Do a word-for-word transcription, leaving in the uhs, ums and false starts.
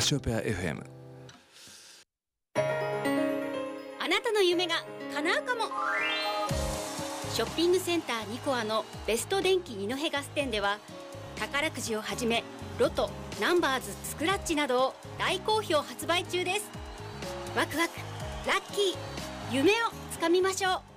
シオペア エフエム。 あなたの夢が叶うかも。ショッピングセンターニコアのベスト電機二戸ガス店では、宝くじをはじめロト、ナンバーズ、スクラッチなどを大好評発売中です。ワクワク、ラッキー、夢をつかみましょう。